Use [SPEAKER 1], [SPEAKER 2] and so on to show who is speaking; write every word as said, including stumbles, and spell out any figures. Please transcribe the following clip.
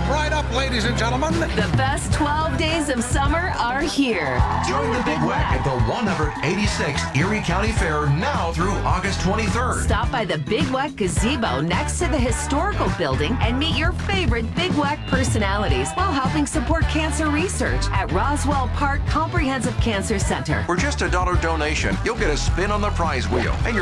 [SPEAKER 1] right up, ladies and gentlemen.
[SPEAKER 2] The best twelve days of summer are here.
[SPEAKER 3] Join the Big Wack at the one hundred eighty-sixth Erie County Fair now through August twenty-third.
[SPEAKER 2] Stop by the Big Wack Gazebo next to the historical building and meet your favorite Big Wack personalities while helping support cancer research at Roswell Park Comprehensive Cancer Center.
[SPEAKER 3] For just a dollar donation, you'll get a spin on the prize wheel and